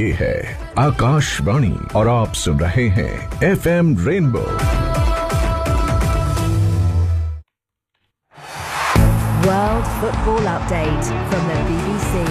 ये है आकाशवाणी और आप सुन रहे हैं FM rainbow. World Football Update from the BBC.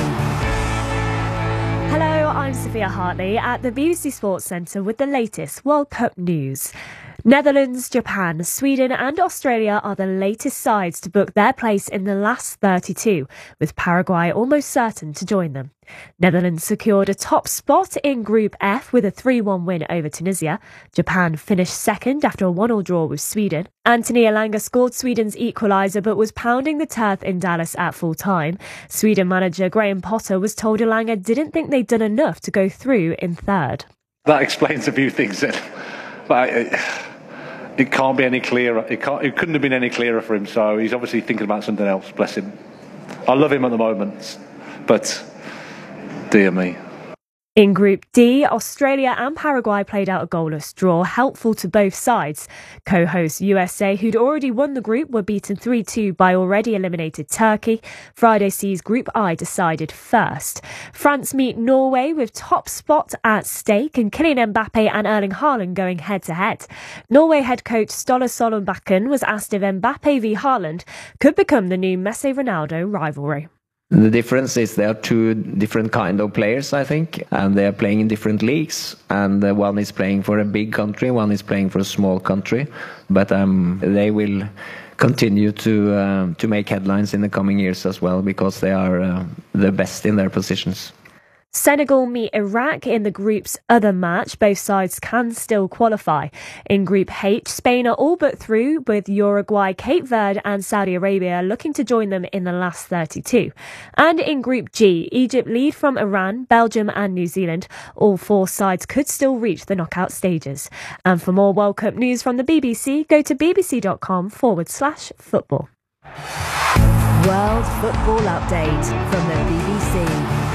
Hello, I'm Sophia Hartley at the BBC Sports Centre with the latest World Cup news. Netherlands, Japan, Sweden and Australia are the latest sides to book their place in the last 32, with Paraguay almost certain to join them. Netherlands secured a top spot in Group F with a 3-1 win over Tunisia. Japan finished second after a 1-1 draw with Sweden. Anthony Elanga scored Sweden's equaliser but was pounding the turf in Dallas at full time. Sweden manager Graham Potter was told Elanga didn't think they'd done enough to go through in third. That explains a few things then. But it can't be any clearer. It couldn't have been any clearer for him. So he's obviously thinking about something else. Bless him. I love him at the moment, but dear me. In Group D, Australia and Paraguay played out a goalless draw, helpful to both sides. Co-host USA, who'd already won the group, were beaten 3-2 by already eliminated Turkey. Friday sees Group I decided first. France meet Norway with top spot at stake and Kylian Mbappe and Erling Haaland going head-to-head. Norway head coach Ståle Solbakken was asked if Mbappe v Haaland could become the new Messi-Ronaldo rivalry. The difference is they are two different kind of players, I think, and they are playing in different leagues. And one is playing for a big country, one is playing for a small country. But they will continue to make headlines in the coming years as well, because they are the best in their positions. Senegal meet Iraq in the group's other match. Both sides can still qualify. In Group H, Spain are all but through, with Uruguay, Cape Verde and Saudi Arabia looking to join them in the last 32. And in Group G, Egypt lead from Iran, Belgium and New Zealand. All four sides could still reach the knockout stages. And for more World Cup news from the BBC, go to bbc.com/football. World Football Update from the BBC.